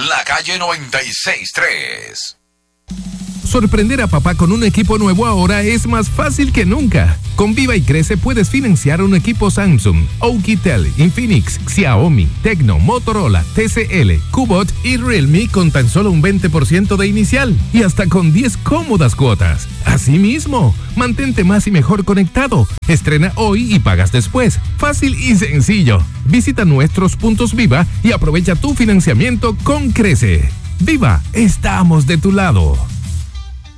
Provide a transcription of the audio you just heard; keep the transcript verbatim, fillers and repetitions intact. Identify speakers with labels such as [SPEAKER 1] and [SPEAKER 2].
[SPEAKER 1] la calle noventa y seis tres.
[SPEAKER 2] Sorprender a papá con un equipo nuevo ahora es más fácil que nunca. Con Viva y Crece puedes financiar un equipo Samsung, Oukitel, Infinix, Xiaomi, Tecno, Motorola, T C L, Kubot y Realme con tan solo un veinte por ciento de inicial y hasta con diez cómodas cuotas. Asimismo, mantente más y mejor conectado. Estrena hoy y pagas después. Fácil y sencillo. Visita nuestros puntos Viva y aprovecha tu financiamiento con Crece. Viva, estamos de tu lado.